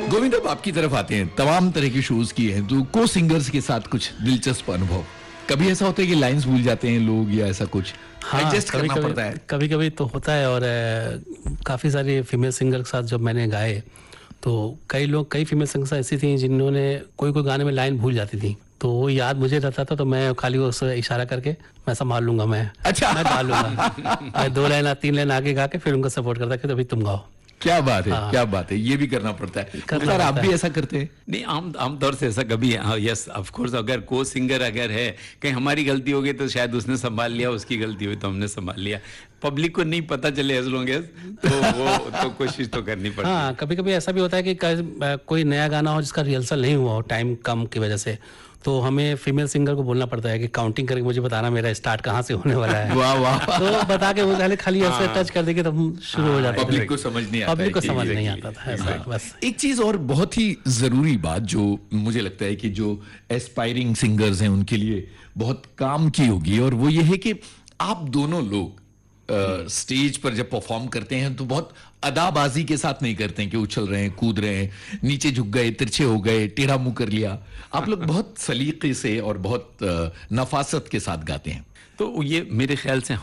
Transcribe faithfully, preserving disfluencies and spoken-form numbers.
गोविंद, अब आपकी तरफ आते हैं, तमाम तरह के शोज किए हैं, तो को सिंगर्स के साथ कुछ दिलचस्प अनुभव? कभी ऐसा होता है कि लाइंस भूल जाते हैं लोग या ऐसा कुछ? हाँ, एडजस्ट करना कभी, पड़ता है। कभी कभी तो होता है। और काफ़ी सारे फीमेल सिंगर के साथ जब मैंने गाए तो कई लोग कई फीमेल सिंगर्स ऐसी थी जिन्होंने कोई कोई गाने में लाइन भूल जाती थी, तो वो याद मुझे रहता था, तो मैं खाली उससे इशारा करके मैं संभाल लूंगा, मैं अच्छा मैं गा लूंगा। मैं दो लाइन तीन लाइन आगे गा के फिर उनको सपोर्ट करता कि अभी तुम गाओ। क्या बात है, हाँ। क्या बात है, ये भी करना पड़ता है। करना सर, आप पड़ता भी है। ऐसा करते हैं? नहीं, आम आमतौर से ऐसा कभी, हाँ, यस ऑफ कोर्स, अगर को सिंगर अगर है, कहीं हमारी गलती हो गई तो शायद उसने संभाल लिया, उसकी गलती हुई तो हमने संभाल लिया, पब्लिक को नहीं पता चले एज लॉन्ग एज, तो वो तो कोशिश तो करनी पड़ती है। हाँ, कभी कभी ऐसा भी होता है कि क- कोई नया गाना हो जिसका रिहर्सल नहीं हुआ हो टाइम कम की वजह से, तो हमें फीमेल सिंगर को बोलना पड़ता है कि काउंटिंग करके मुझे बताना मेरा स्टार्ट कहाँ से होने वाला है। वाह वाह, तो बता के वो पहले खाली ऐसे टच कर देंगे तो हम शुरू हो जाते पब्लिक हैं। को समझ नहीं आता है पब्लिक को कि समझ ये नहीं exactly- आता था ऐसा, बस। एक चीज और बहुत ही जरूरी बात जो मुझे लगता है कि जो एस्पायरिंग सिंगर्स हैं उनके लिए बहुत काम की होगी, और वो ये है कि आप दोनों लोग स्टेज पर जब परफॉर्म करते हैं तो बहुत अदाबाजी के साथ नहीं करते हैं कि उछल रहे हैं, कूद रहे हैं, नीचे झुक गए, तिरछे हो गए, टेढ़ा मुंह कर लिया। आप लोग बहुत सलीके से और बहुत अ, नफासत के साथ गाते हैं। तो ये मेरे ख्याल से